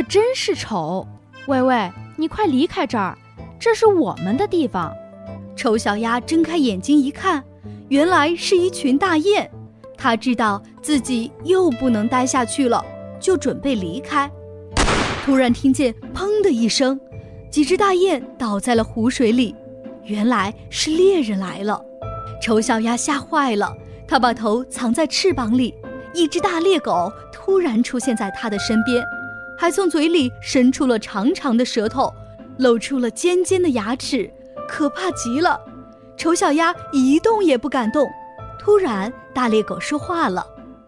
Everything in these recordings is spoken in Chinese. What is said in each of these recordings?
可真是丑！喂喂，你快离开这儿，这是我们的地方。 丑小鸭睁开眼睛一看，原来是一群大雁。他知道自己又不能待下去了，就准备离开。突然听见砰的一声，几只大雁倒在了湖水里，原来是猎人来了。丑小鸭吓坏了，它把头藏在翅膀里。一只大猎狗突然出现在它的身边，还从嘴里伸出了长长的舌头，露出了尖尖的牙齿，可怕极了。丑小鸭一动也不敢动。突然大猎狗说话了：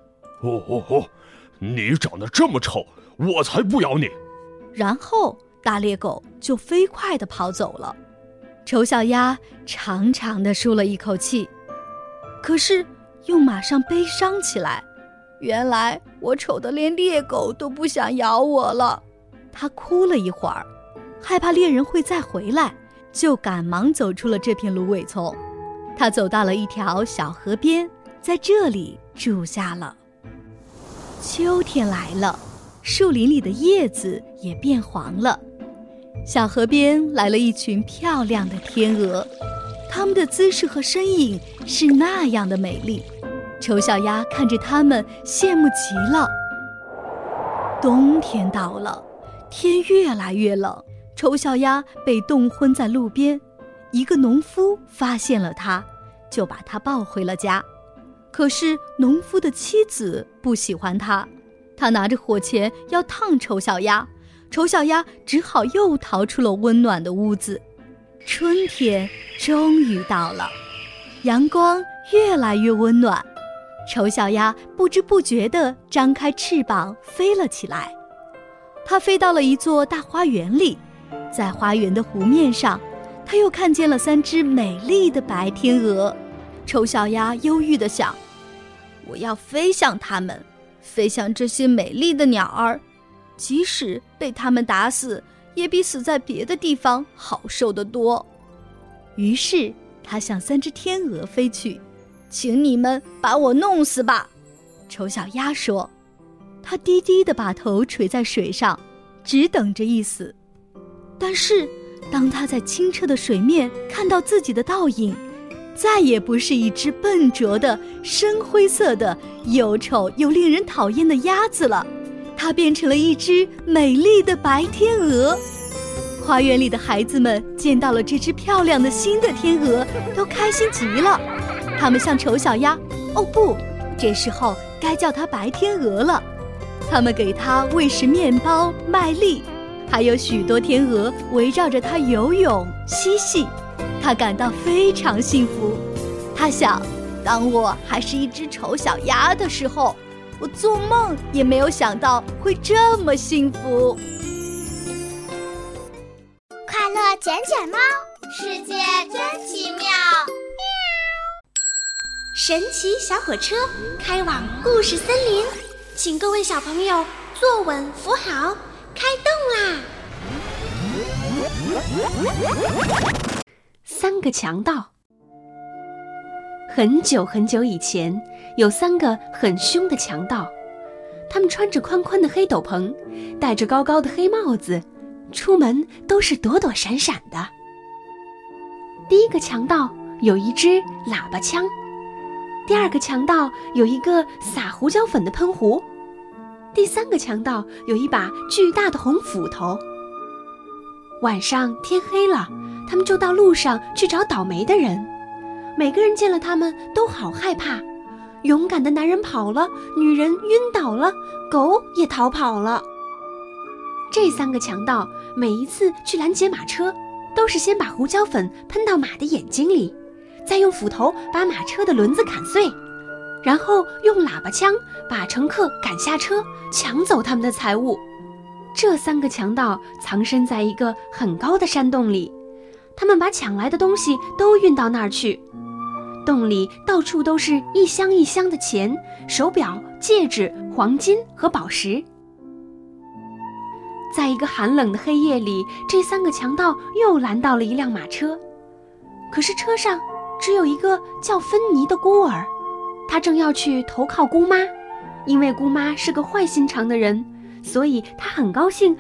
你长得这么丑，我才不咬你。 然后大猎狗就飞快地跑走了。丑小鸭长长地舒了一口气，可是又马上悲伤起来。原来我丑得连猎狗都不想咬我了。他哭了一会儿，害怕猎人会再回来，就赶忙走出了这片芦苇丛。他走到了一条小河边，在这里住下了。秋天来了，树林里的叶子也变黄了。小河边来了一群漂亮的天鹅，它们的姿势和身影是那样的美丽。丑小鸭看着它们，羡慕极了。冬天到了，天越来越冷，丑小鸭被冻昏在路边。一个农夫发现了它，就把它抱回了家。可是农夫的妻子不喜欢它，他拿着火钳要烫丑小鸭，丑小鸭只好又逃出了温暖的屋子。春天终于到了，阳光越来越温暖，丑小鸭不知不觉地张开翅膀飞了起来。它飞到了一座大花园里，在花园的湖面上，它又看见了3只美丽的白天鹅。丑小鸭忧郁地想，我要飞向它们，飞向这些美丽的鸟儿，即使被它们打死，也比死在别的地方好受得多。于是它向3只天鹅飞去，请你们把我弄死吧。丑小鸭说，它低低地把头垂在水上，只等着一死。但是当它在清澈的水面看到自己的倒影，再也不是一只笨拙的深灰色的又丑又令人讨厌的鸭子了，它变成了一只美丽的白天鹅。花园里的孩子们见到了这只漂亮的新的天鹅，都开心极了。他们向丑小鸭，哦不，这时候该叫它白天鹅了。他们给它喂食面包、麦粒，还有许多天鹅围绕着它游泳嬉戏。他感到非常幸福。他想，当我还是一只丑小鸭的时候，我做梦也没有想到会这么幸福。 快乐捡捡猫，世界真奇妙。神奇小火车开往故事森林，请各位小朋友坐稳扶好，开动啦 ！3个强盗。很久很久以前，有3个很凶的强盗，他们穿着宽宽的黑斗篷，戴着高高的黑帽子，出门都是躲躲闪闪的。第一个强盗有一支喇叭枪，第2个强盗有一个撒胡椒粉的喷壶，第3个强盗有一把巨大的红斧头。晚上天黑了，他们就到路上去找倒霉的人。每个人见了他们都好害怕，勇敢的男人跑了，女人晕倒了，狗也逃跑了。这3个强盗每一次去拦截马车，都是先把胡椒粉喷到马的眼睛里，再用斧头把马车的轮子砍碎，然后用喇叭枪把乘客赶下车，抢走他们的财物。这3个强盗藏身在一个很高的山洞里，他们把抢来的东西都运到那儿去。洞里到处都是一箱一箱的钱、手表、戒指、黄金和宝石。在一个寒冷的黑夜里，这3个强盗又拦到了一辆马车，可是车上只有一个叫芬妮的孤儿，他正要去投靠姑妈。因为姑妈是个坏心肠的人，所以他很高兴